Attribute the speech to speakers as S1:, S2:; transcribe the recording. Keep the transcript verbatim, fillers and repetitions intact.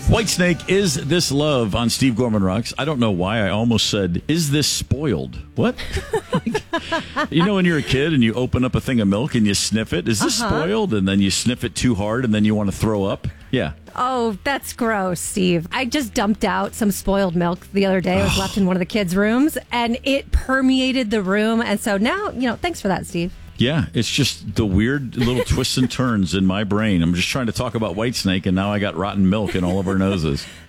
S1: Whitesnake, Is This Love on Steve Gorman Rocks. I don't know why I almost said, is this spoiled? What? You know when you're a kid and you open up a thing of milk and you sniff it? Is this uh-huh. spoiled? And then you sniff it too hard and then you want to throw up? Yeah.
S2: Oh, that's gross, Steve. I just dumped out some spoiled milk the other day. It was left in one of the kids' rooms, and it permeated the room. And so now, you know, thanks for that, Steve.
S1: Yeah, it's just the weird little twists and turns in my brain. I'm just trying to talk about Whitesnake, and now I got rotten milk in all of our noses.